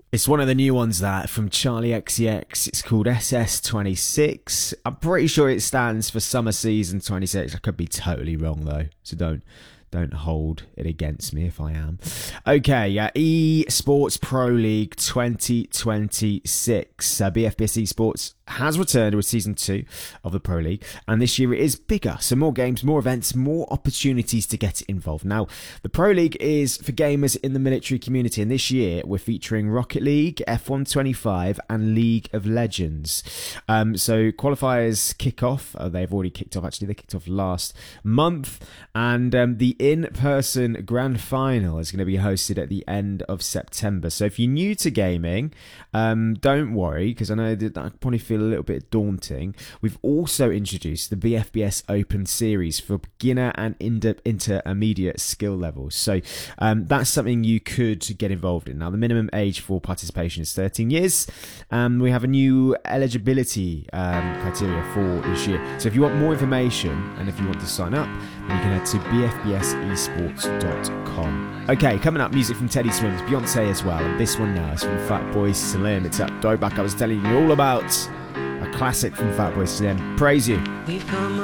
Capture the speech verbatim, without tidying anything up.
It's one of the new ones that from Charlie X C X. It's called S S twenty-six. I'm pretty sure it stands for Summer Season twenty-six. I could be totally wrong though, so don't don't hold it against me if I am. Okay, yeah, Esports Pro League twenty twenty-six. Uh, B F B S Esports has returned with season two of the Pro League, and this year it is bigger, so more games, more events, more opportunities to get involved. Now, the Pro League is for gamers in the military community, and this year we're featuring Rocket League, F one twenty-five, and League of Legends. Um, so qualifiers kick off. Oh, they've already kicked off. Actually, they kicked off last month, and um, the in-person grand final is going to be hosted at the end of September. So if you're new to gaming, um, don't worry, because I know that that probably feel a little bit daunting. We've also introduced the B F B S Open Series for beginner and inter- intermediate skill levels. So um, that's something you could get involved in. Now, the minimum age for participation is thirteen years. Um, we have a new eligibility um, criteria for this year. So if you want more information and if you want to sign up, then you can head to b f b s esports dot com. Okay, coming up, music from Teddy Swims, Beyonce as well. And this one now is from Fatboy Slim. It's that throwback I was telling you all about. A classic from Fatboy Slim. Praise You.